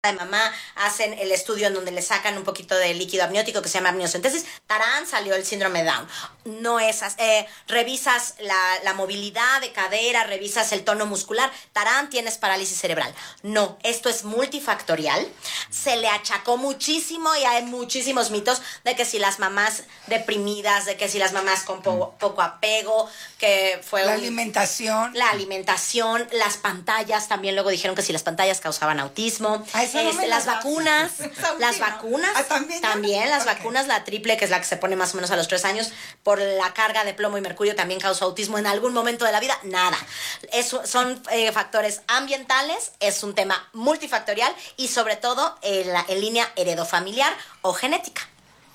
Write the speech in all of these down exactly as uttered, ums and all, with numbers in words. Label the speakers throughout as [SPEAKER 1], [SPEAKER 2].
[SPEAKER 1] de mamá, hacen el estudio en donde le sacan un poquito de líquido amniótico que se llama amniocentesis, tarán, salió el síndrome de Down. No es, eh, revisas la, la movilidad de cadera, revisas el tono muscular, tarán, tienes parálisis cerebral. No, esto es multifactorial. Se le achacó muchísimo y hay muchísimos mitos de que si las mamás deprimidas, de que si las mamás con po poco apego, que fue...
[SPEAKER 2] La
[SPEAKER 1] un,
[SPEAKER 2] alimentación.
[SPEAKER 1] La alimentación, las pantallas, también luego dijeron que si las pantallas causaban autismo.
[SPEAKER 2] Ah, no
[SPEAKER 1] este, las vacunas, las vacunas,
[SPEAKER 2] ah, también,
[SPEAKER 1] también las
[SPEAKER 2] okay.
[SPEAKER 1] vacunas, la triple, que es la que se pone más o menos a los tres años, por la carga de plomo y mercurio también causa autismo en algún momento de la vida, nada. Eso son eh, factores ambientales, es un tema multifactorial y sobre todo en, la, en línea heredofamiliar o genética.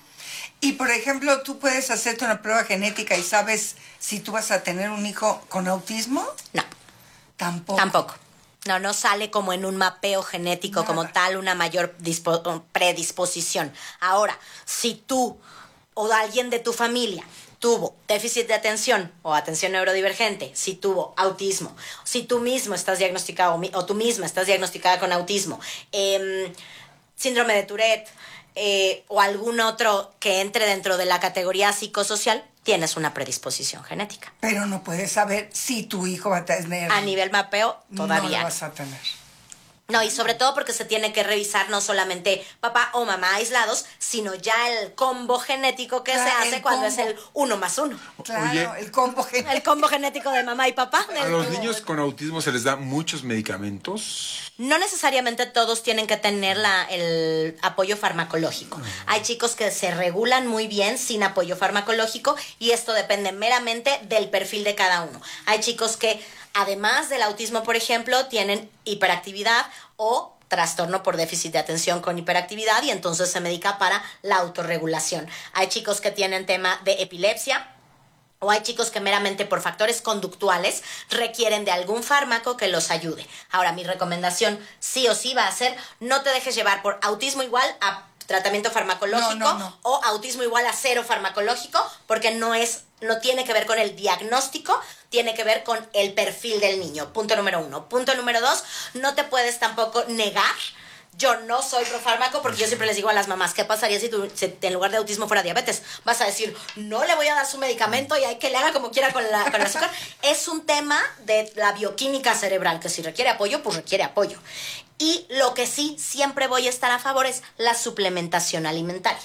[SPEAKER 2] Y por ejemplo, ¿tú puedes hacerte una prueba genética y sabes si tú vas a tener un hijo con autismo?
[SPEAKER 1] No.
[SPEAKER 2] Tampoco.
[SPEAKER 1] Tampoco. No, no sale como en un mapeo genético, nada, como tal, una mayor predisposición. Ahora, si tú o alguien de tu familia tuvo déficit de atención o atención neurodivergente, si tuvo autismo, si tú mismo estás diagnosticado o tú misma estás diagnosticada con autismo, eh, síndrome de Tourette eh, o algún otro que entre dentro de la categoría psicosocial, tienes una predisposición genética.
[SPEAKER 2] Pero no puedes saber si tu hijo va a tener...
[SPEAKER 1] A nivel mapeo, todavía
[SPEAKER 2] no lo vas a tener.
[SPEAKER 1] No, y sobre todo porque se tiene que revisar no solamente papá o mamá aislados, sino ya el combo genético que claro, se hace cuando combo. Es el uno más uno.
[SPEAKER 2] Claro,
[SPEAKER 3] Oye,
[SPEAKER 2] el combo genético.
[SPEAKER 1] El combo genético de mamá y papá.
[SPEAKER 3] ¿A los niños con autismo se les da muchos medicamentos?
[SPEAKER 1] No necesariamente todos tienen que tener la, el apoyo farmacológico. Hay chicos que se regulan muy bien sin apoyo farmacológico y esto depende meramente del perfil de cada uno. Hay chicos que, además del autismo, por ejemplo, tienen hiperactividad o trastorno por déficit de atención con hiperactividad y entonces se medica para la autorregulación. Hay chicos que tienen tema de epilepsia, o hay chicos que meramente por factores conductuales requieren de algún fármaco que los ayude. Ahora, mi recomendación sí o sí va a ser, no te dejes llevar por autismo igual a tratamiento farmacológico
[SPEAKER 2] no, no, no.
[SPEAKER 1] o autismo igual a cero farmacológico, porque no es, no tiene que ver con el diagnóstico, tiene que ver con el perfil del niño. Punto número uno. Punto número dos, no te puedes tampoco negar. Yo no soy pro fármaco porque yo siempre les digo a las mamás, ¿qué pasaría si, tu, si en lugar de autismo fuera diabetes? Vas a decir, no le voy a dar su medicamento y hay que le haga como quiera con, la, con el azúcar. Es un tema de la bioquímica cerebral, que si requiere apoyo, pues requiere apoyo. Y lo que sí siempre voy a estar a favor es la suplementación alimentaria.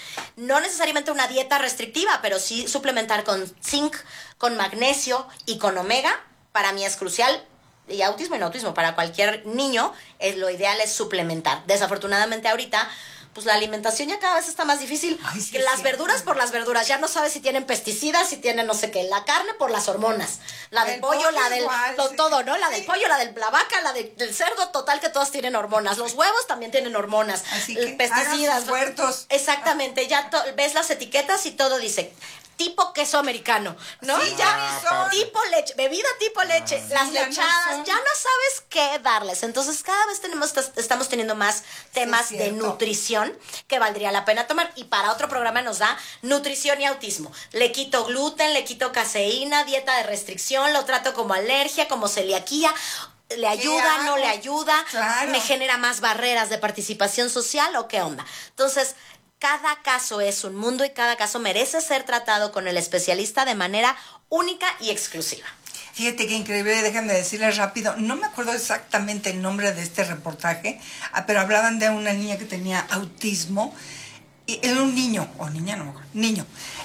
[SPEAKER 1] No necesariamente una dieta restrictiva, pero sí suplementar con zinc, con magnesio y con omega, para mí es crucial. Y autismo y no autismo, para cualquier niño, es, lo ideal es suplementar. Desafortunadamente ahorita, pues la alimentación ya cada vez está más difícil.
[SPEAKER 2] Ay, sí,
[SPEAKER 1] que las
[SPEAKER 2] sí,
[SPEAKER 1] verduras
[SPEAKER 2] sí.
[SPEAKER 1] por las verduras, ya no sabes si tienen pesticidas, si tienen no sé qué. La carne por las hormonas. La del
[SPEAKER 2] el
[SPEAKER 1] pollo,
[SPEAKER 2] pollo
[SPEAKER 1] la del
[SPEAKER 2] igual,
[SPEAKER 1] to,
[SPEAKER 2] sí.
[SPEAKER 1] todo, ¿no? La
[SPEAKER 2] Sí.
[SPEAKER 1] del pollo, la de la vaca, la de, del cerdo, total que todas tienen hormonas. Los huevos también tienen hormonas.
[SPEAKER 2] Así que
[SPEAKER 1] pesticidas.
[SPEAKER 2] hagan sus huertos.
[SPEAKER 1] Exactamente, ya to, ves las etiquetas y todo dice tipo queso americano, ¿no?
[SPEAKER 2] Sí,
[SPEAKER 1] ya
[SPEAKER 2] ya son.
[SPEAKER 1] tipo leche, bebida tipo leche,
[SPEAKER 2] Sí,
[SPEAKER 1] las
[SPEAKER 2] ya no
[SPEAKER 1] lechadas,
[SPEAKER 2] son.
[SPEAKER 1] ya no sabes qué darles. Entonces cada vez tenemos, estamos teniendo más temas
[SPEAKER 2] Sí, es
[SPEAKER 1] de
[SPEAKER 2] cierto.
[SPEAKER 1] nutrición que valdría la pena tomar. Y para otro programa nos da nutrición y autismo. Le quito gluten, le quito caseína, dieta de restricción, lo trato como alergia, como celiaquía. ¿Le ayuda,
[SPEAKER 2] hago?
[SPEAKER 1] no le ayuda?
[SPEAKER 2] Claro.
[SPEAKER 1] ¿Me genera más barreras de participación social o qué onda? Entonces, cada caso es un mundo y cada caso merece ser tratado con el especialista de manera única y exclusiva.
[SPEAKER 2] Fíjate qué increíble, déjenme decirles rápido, no me acuerdo exactamente el nombre de este reportaje, ah, pero hablaban de una niña que tenía autismo, y era un niño, o niña, no me acuerdo, niño,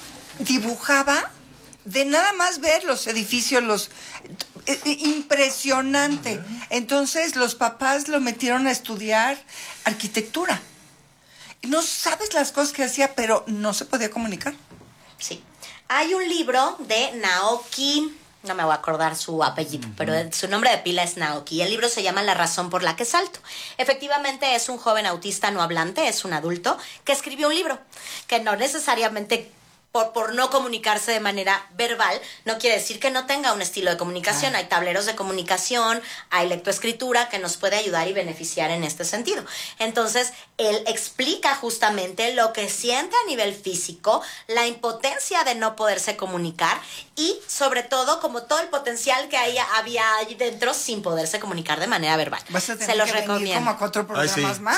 [SPEAKER 2] dibujaba de nada más ver los edificios, los eh, eh, impresionante. Entonces los papás lo metieron a estudiar arquitectura. No sabes las cosas que hacía, pero no se podía comunicar.
[SPEAKER 1] Sí. Hay un libro de Naoki, no me voy a acordar su apellido, uh-huh. pero su nombre de pila es Naoki. El libro se llama La razón por la que salto. Efectivamente es un joven autista no hablante, es un adulto, que escribió un libro, que no necesariamente por, por no comunicarse de manera verbal, no quiere decir que no tenga un estilo de comunicación.
[SPEAKER 2] Ah.
[SPEAKER 1] Hay tableros de comunicación, hay lectoescritura que nos puede ayudar y beneficiar en este sentido. Entonces, él explica justamente lo que siente a nivel físico, la impotencia de no poderse comunicar y, sobre todo, como todo el potencial que hay, había ahí dentro sin poderse comunicar de manera verbal.
[SPEAKER 2] Vas a tener
[SPEAKER 1] Se los
[SPEAKER 2] que venir
[SPEAKER 1] recomiendo.
[SPEAKER 2] como a cuatro programas
[SPEAKER 3] Ay, sí.
[SPEAKER 2] más.